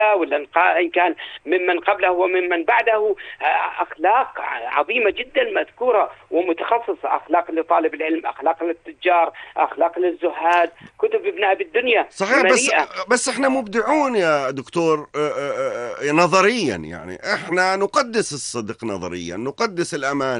إن كان ممن قبله وممن بعده. أخلاق عظيمة جدا مذكورة ومتخصصة، أخلاق لطالب العلم، أخلاق للتجار، أخلاق للزهاد، كتب ابن أبي الدنيا صحيح. مليئة. بس احنا مبدعون يا دكتور، نظريا يعني احنا نقدس الصدق، نظريا نقدس الأمانة.